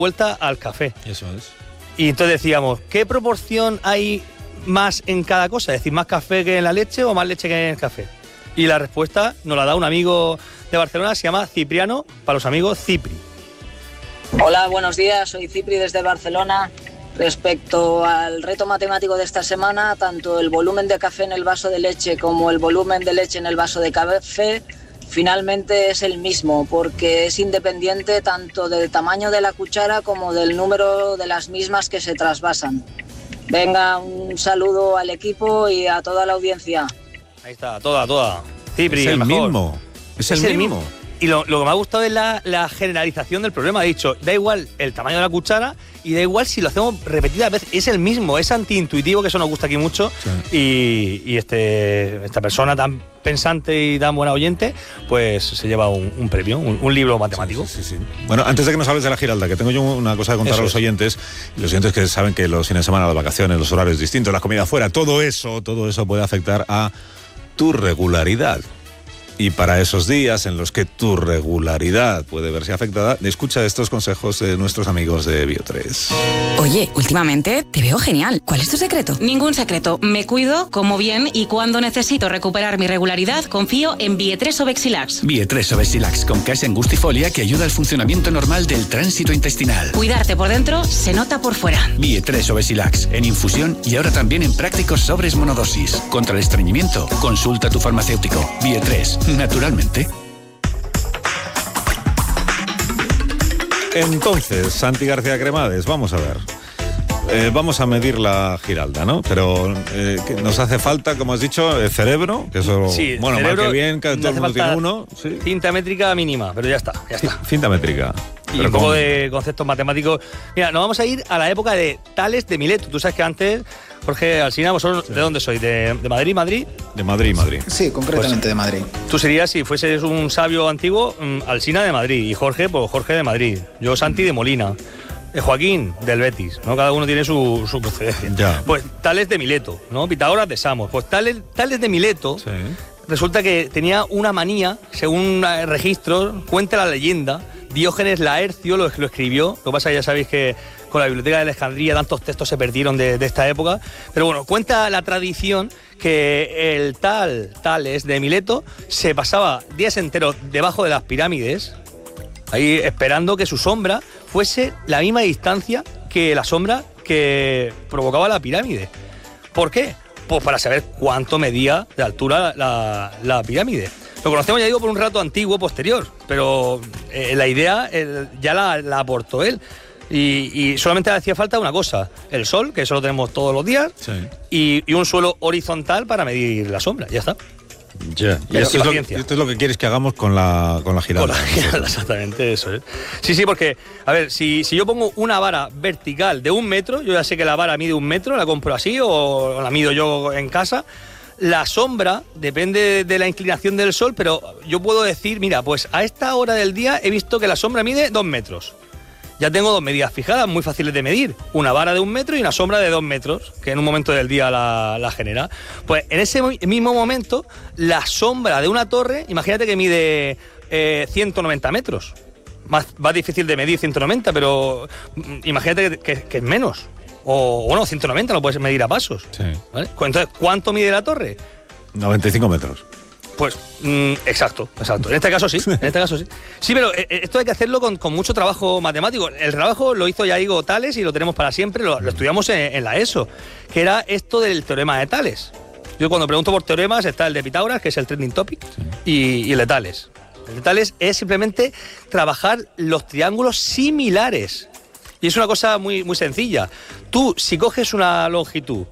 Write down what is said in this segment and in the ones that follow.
vuelta al café. Eso es. Y entonces decíamos, ¿qué proporción hay más en cada cosa? Es decir, ¿más café que en la leche o más leche que en el café? Y la respuesta nos la da un amigo de Barcelona, se llama Cipriano, para los amigos Cipri. Hola, buenos días, soy Cipri desde Barcelona. Respecto al reto matemático de esta semana, tanto el volumen de café en el vaso de leche como el volumen de leche en el vaso de café finalmente es el mismo, porque es independiente tanto del tamaño de la cuchara como del número de las mismas que se trasvasan. Venga, un saludo al equipo y a toda la audiencia. Ahí está, toda. Cipri, es el mejor. mismo. Es el mismo. Y lo que me ha gustado es la generalización del problema. Ha dicho, da igual el tamaño de la cuchara y da igual si lo hacemos repetidas veces. Es el mismo, es antiintuitivo, que eso nos gusta aquí mucho. Sí. Y esta persona tan pensante y tan buena oyente, pues se lleva un premio, un libro matemático. Sí. Bueno, antes de que nos hables de la Giralda, que tengo yo una cosa que contar a los oyentes. Y los oyentes que saben que los fines de semana, las vacaciones, los horarios distintos, la comida fuera, todo eso puede afectar a tu regularidad. Y para esos días en los que tu regularidad puede verse afectada, escucha estos consejos de nuestros amigos de Bio3. Oye, últimamente te veo genial. ¿Cuál es tu secreto? Ningún secreto. Me cuido, como bien y cuando necesito recuperar mi regularidad, confío en Bio3 Obexilax. Bio3 Obexilax con case angustifolia que ayuda al funcionamiento normal del tránsito intestinal. Cuidarte por dentro se nota por fuera. Bio3 Obexilax en infusión y ahora también en prácticos sobres monodosis. Contra el estreñimiento, consulta a tu farmacéutico. Bio3. Naturalmente. Entonces, Santi García Cremades, vamos a ver. Vamos a medir la Giralda, ¿no? Pero que nos hace falta, como has dicho, el cerebro, que eso, sí, bueno, mal que bien, que todo el mundo tiene uno. Sí. Cinta métrica mínima, pero ya está. Cinta métrica. Y un poco de conceptos matemáticos. Mira, nos vamos a ir a la época de Tales de Mileto. Tú sabes que antes, Jorge Alsina, ¿vosotros ¿de dónde sois? ¿De Madrid? De Madrid. Sí, concretamente de Madrid. Tú serías, si fueses un sabio antiguo, Alsina de Madrid. Y Jorge, pues Jorge de Madrid. Yo, Santi, de Molina. Joaquín, del Betis, ¿no? Cada uno tiene su procedencia. Ya. Pues Tales de Mileto, ¿no? Pitágoras de Samos. Pues Tales de Mileto, sí. Resulta que tenía una manía, según registros, cuenta la leyenda, Diógenes Laercio lo escribió. Lo que pasa es que ya sabéis que con la Biblioteca de Alejandría tantos textos se perdieron de esta época. Pero bueno, cuenta la tradición que el Tales de Mileto se pasaba días enteros debajo de las pirámides, ahí esperando que su sombra fuese la misma distancia que la sombra que provocaba la pirámide. ¿Por qué? Pues para saber cuánto medía de altura la pirámide. Lo conocemos, ya digo, por un relato antiguo posterior, pero la idea ya la aportó él. Y solamente le hacía falta una cosa, el sol, que eso lo tenemos todos los días, sí. y un suelo horizontal para medir la sombra, ya está. Yeah. Y esto es lo que quieres que hagamos con la Giralda. Con la Giralda, exactamente, eso es. Sí, porque, a ver, si yo pongo una vara vertical de 1 metro, yo ya sé que la vara mide 1 metro, la compro así o la mido yo en casa. La sombra depende de la inclinación del sol, pero yo puedo decir, mira, pues a esta hora del día he visto que la sombra mide 2 metros. Ya tengo 2 medidas fijadas, muy fáciles de medir. Una vara de 1 metro y una sombra de 2 metros, que en un momento del día la genera. Pues en ese mismo momento, la sombra de una torre, imagínate que mide 190 metros. Más difícil de medir 190, pero imagínate que es menos. O bueno, 190 lo puedes medir a pasos. Sí. ¿Vale? Entonces, ¿cuánto mide la torre? 95 metros. Pues, exacto. En este caso sí. Sí, pero esto hay que hacerlo con mucho trabajo matemático. El trabajo lo hizo, ya digo, Tales y lo tenemos para siempre. Lo estudiamos en la ESO, que era esto del teorema de Tales. Yo cuando pregunto por teoremas está el de Pitágoras, que es el trending topic, sí. y el de Tales. El de Tales es simplemente trabajar los triángulos similares. Y es una cosa muy, muy sencilla. Tú, si coges una longitud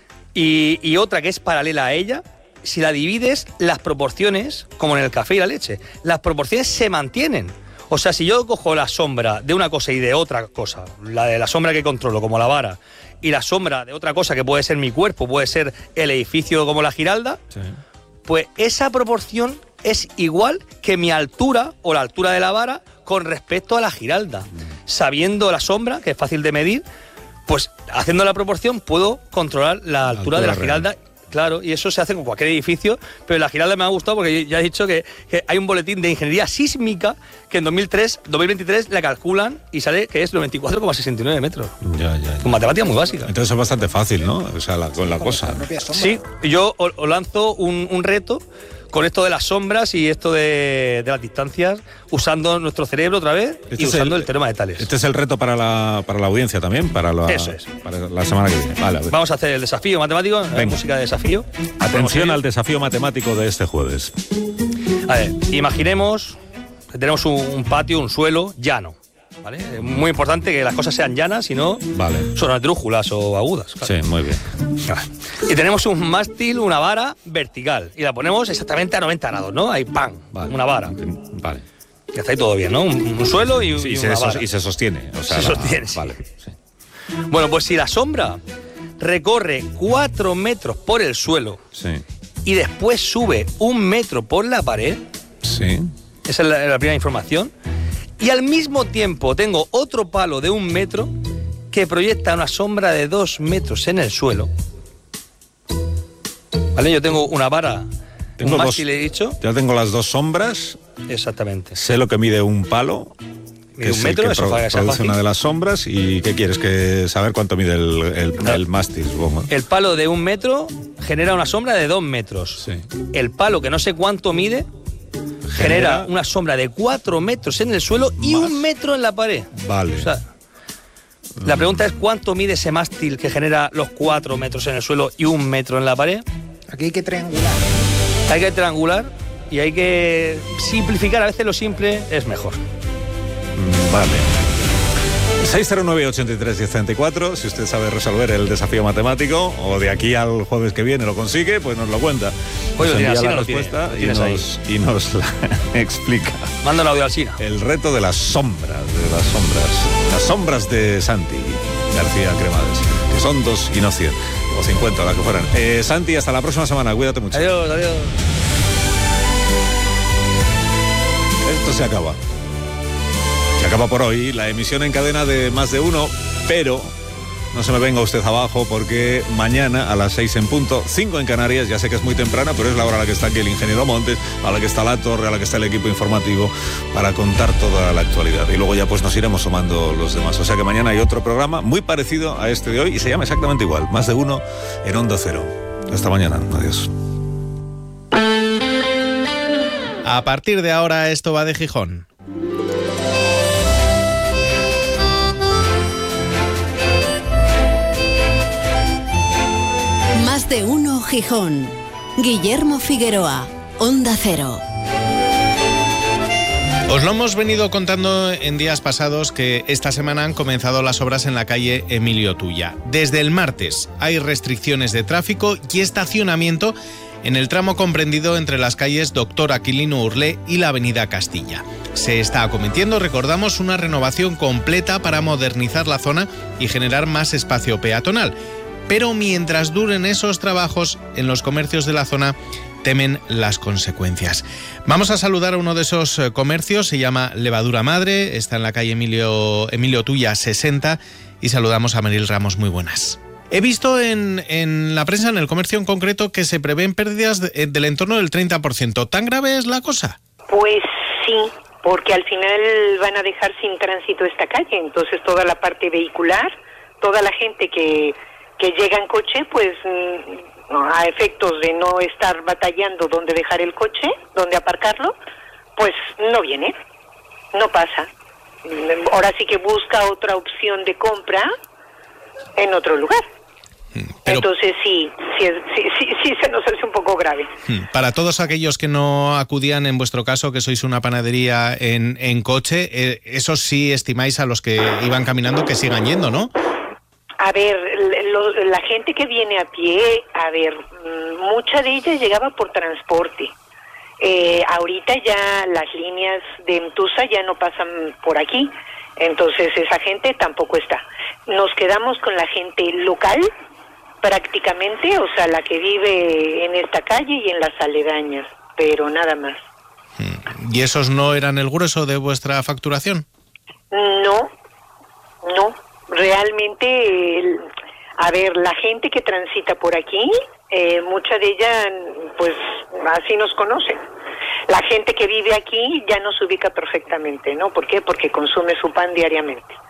y otra que es paralela a ella, si la divides, las proporciones, como en el café y la leche, las proporciones se mantienen. O sea, si yo cojo la sombra de una cosa y de otra cosa, la de la sombra que controlo, como la vara, y la sombra de otra cosa que puede ser mi cuerpo, puede ser el edificio como la Giralda, sí. Pues esa proporción es igual que mi altura o la altura de la vara con respecto a la Giralda. Sabiendo la sombra, que es fácil de medir, pues haciendo la proporción puedo controlar la altura de la Giralda. Claro, y eso se hace con cualquier edificio, pero en la Giralda me ha gustado porque ya he dicho que hay un boletín de ingeniería sísmica que en 2023 la calculan y sale que es 94,69 metros. Ya. Con matemática muy básica. Entonces es bastante fácil, ¿no? O sea, con la cosa. Sí, yo os lanzo un reto con esto de las sombras y esto de las distancias, usando nuestro cerebro otra vez y usando el teorema de Tales. Este es el reto para la audiencia también, Eso es. Para la semana que viene. Vale, vamos a hacer el desafío matemático, la música de desafío. Atención al desafío matemático de este jueves. A ver, imaginemos que tenemos un patio, un suelo llano. ¿Vale? Es muy importante que las cosas sean llanas, si no son esdrújulas o agudas. Claro. Sí, muy bien. Y tenemos un mástil, una vara vertical, y la ponemos exactamente a 90 grados, ¿no? Ahí, ¡pam! Una vara. Vale. Ya está ahí todo bien, ¿no? Un suelo y una vara. Y se sostiene. O sea, se sostiene, sí. Vale. Sí. Bueno, pues si la sombra recorre 4 metros por el suelo y después sube 1 metro por la pared, esa es la primera información, y al mismo tiempo tengo otro palo de 1 metro que proyecta una sombra de 2 metros en el suelo. ¿Vale? Yo tengo una vara, un mástil, he dicho. Ya tengo las dos sombras. Exactamente. Sé lo que mide un palo. Mide 1 metro, eso produce una de las sombras. ¿Y qué quieres? Que saber cuánto mide el mástil, supongo. El palo de 1 metro genera una sombra de 2 metros. Sí. El palo, que no sé cuánto mide, genera una sombra de 4 metros en el suelo y 1 metro en la pared. Vale. O sea, la pregunta es ¿cuánto mide ese mástil que genera los 4 metros en el suelo y 1 metro en la pared? Aquí hay que triangular. Hay que triangular y hay que simplificar. A veces lo simple es mejor. Vale. 609-83-1034, si usted sabe resolver el desafío matemático o de aquí al jueves que viene lo consigue, pues nos lo cuenta. Oye, nos envía la lo respuesta y nos la explica. Manda un audio al Sina. El reto de las sombras, Las sombras de Santi García Cremades, que son 2 y no 100, o 50, las que fueran. Santi, hasta la próxima semana, cuídate mucho. Adiós. Esto se acaba. Se acaba por hoy la emisión en cadena de Más de Uno, pero no se me venga usted abajo porque mañana a las 6 en punto, 5 en Canarias, ya sé que es muy temprana, pero es la hora a la que está aquí el ingeniero Montes, a la que está La Torre, a la que está el equipo informativo para contar toda la actualidad. Y luego ya pues nos iremos sumando los demás. O sea que mañana hay otro programa muy parecido a este de hoy y se llama exactamente igual, Más de Uno en Onda Cero. Hasta mañana. Adiós. A partir de ahora esto va de Gijón. Más de Uno Gijón. Guillermo Figueroa, Onda Cero. Os lo hemos venido contando en días pasados que esta semana han comenzado las obras en la calle Emilio Tuya. Desde el martes hay restricciones de tráfico y estacionamiento en el tramo comprendido entre las calles Doctor Aquilino Urlé y la avenida Castilla. Se está acometiendo, recordamos, una renovación completa para modernizar la zona y generar más espacio peatonal. Pero mientras duren esos trabajos, en los comercios de la zona temen las consecuencias. Vamos a saludar a uno de esos comercios, se llama Levadura Madre, está en la calle Emilio Tuya 60 y saludamos a Meril Ramos. Muy buenas. He visto en la prensa, en el comercio en concreto, que se prevén pérdidas del entorno del 30%. ¿Tan grave es la cosa? Pues sí, porque al final van a dejar sin tránsito esta calle, entonces toda la parte vehicular, toda la gente que llega en coche, pues a efectos de no estar batallando dónde dejar el coche, dónde aparcarlo, pues no viene, no pasa. Ahora sí que busca otra opción de compra en otro lugar. Pero, entonces sí se nos hace un poco grave. Para todos aquellos que no acudían, en vuestro caso, que sois una panadería en coche, esos sí estimáis a los que iban caminando que sigan yendo, ¿no? A ver, la gente que viene a pie, mucha de ella llegaba por transporte. Ahorita ya las líneas de Emtusa ya no pasan por aquí, entonces esa gente tampoco está. Nos quedamos con la gente local, prácticamente, o sea, la que vive en esta calle y en las aledañas, pero nada más. ¿Y esos no eran el grueso de vuestra facturación? No. Realmente, la gente que transita por aquí mucha de ella, pues así nos conocen. La gente que vive aquí ya nos ubica perfectamente, ¿no? ¿Por qué? Porque consume su pan diariamente.